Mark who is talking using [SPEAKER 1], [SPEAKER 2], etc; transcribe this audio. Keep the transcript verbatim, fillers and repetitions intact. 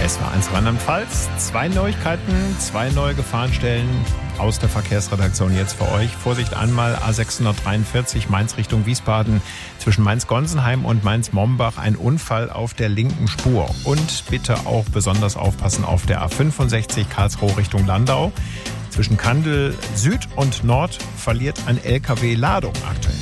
[SPEAKER 1] S W R eins Rheinland-Pfalz. Zwei Neuigkeiten, zwei neue Gefahrenstellen aus der Verkehrsredaktion jetzt für euch. Vorsicht einmal A sechshundertdreiundvierzig Mainz Richtung Wiesbaden. Zwischen Mainz-Gonsenheim und Mainz-Mombach ein Unfall auf der linken Spur. Und bitte auch besonders aufpassen auf der A fünfundsechzig Karlsruhe Richtung Landau. Zwischen Kandel Süd und Nord verliert ein L K W Ladung aktuell.